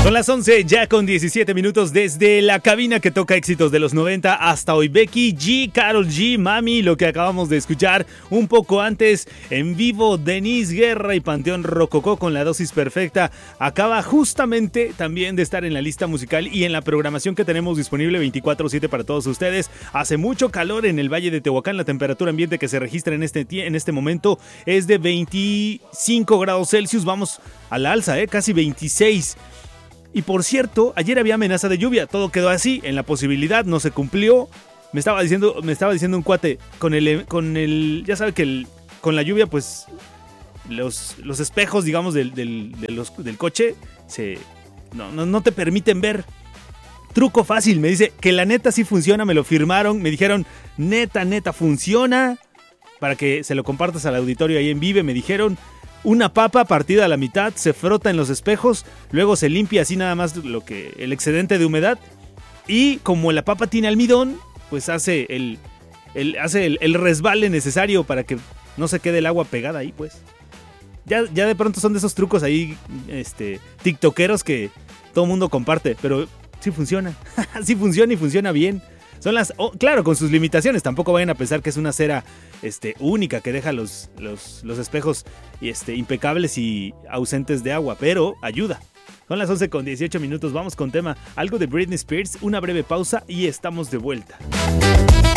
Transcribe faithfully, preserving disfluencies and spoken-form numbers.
Son las once ya con diecisiete minutos desde la cabina que toca éxitos de los noventa hasta hoy. Becky G, Karol G, Mami, lo que acabamos de escuchar un poco antes en vivo. Denise Guerra y Panteón Rococó con la dosis perfecta. Acaba justamente también de estar en la lista musical y en la programación que tenemos disponible veinticuatro siete para todos ustedes. Hace mucho calor en el Valle de Tehuacán. La temperatura ambiente que se registra en este, en este momento es de veinticinco grados Celsius. Vamos a la alza, ¿eh? Casi veintiséis. Y por cierto, ayer había amenaza de lluvia, todo quedó así, en la posibilidad, no se cumplió. Me estaba diciendo, me estaba diciendo un cuate, con el, con el, ya sabe que el, con la lluvia, pues, los, los espejos, digamos, del, del, de los, del coche, se, no, no, no te permiten ver. Truco fácil, me dice, que la neta sí funciona, me lo firmaron, me dijeron, neta, neta, funciona, para que se lo compartas al auditorio ahí en Vive, me dijeron. Una papa partida a la mitad, se frota en los espejos, luego se limpia así nada más lo que el excedente de humedad y como la papa tiene almidón, pues hace el, el, hace el, el resbale necesario para que no se quede el agua pegada ahí, pues. Ya, ya de pronto son de esos trucos ahí, este, tiktokeros que todo el mundo comparte, pero sí funciona, sí funciona y funciona bien. Son las, oh, claro, con sus limitaciones, tampoco vayan a pensar que es una cera este, única que deja los, los, los espejos este, impecables y ausentes de agua, pero ayuda. Son las once con dieciocho minutos, vamos con tema, algo de Britney Spears, una breve pausa y estamos de vuelta.